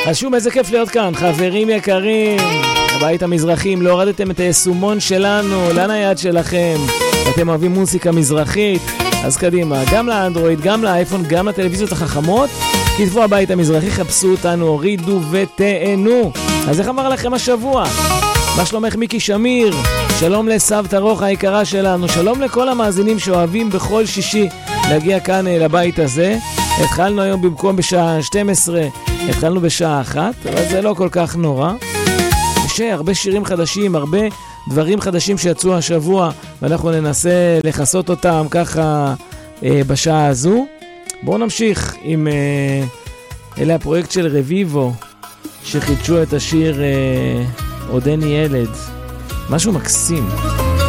אז שוב, איזה כיף להיות כאן, חברים יקרים. הבית המזרחי, אם לא הורדתם את היישומון שלנו, לנייד שלכם, אתם אוהבים מוזיקה מזרחית, אז קדימה, גם לאנדרואיד, גם לאייפון, גם לטלוויזיות החכמות, כתבו הבית המזרחי, חפשו אותנו, הורידו ותהנו. אז איך אמר לכם השבוע? מה שלומך מיקי שמיר? שלום לסבתא רוח היקרה שלנו, שלום לכל המאזינים שאוהבים בכל שישי להגיע כאן לבית הזה. התחלנו היום במקום בשעה 12, התחלנו בשעה 1, אבל זה לא כל כך נורא. יש הרבה שירים חדשים, הרבה דברים חדשים שיצאו השבוע, ואנחנו ננסה לחסות אותם ככה בשעה הזו. בואו נמשיך עם אלה הפרויקט של רביבו, שחידשו את השיר עודני ילד. משהו מקסים.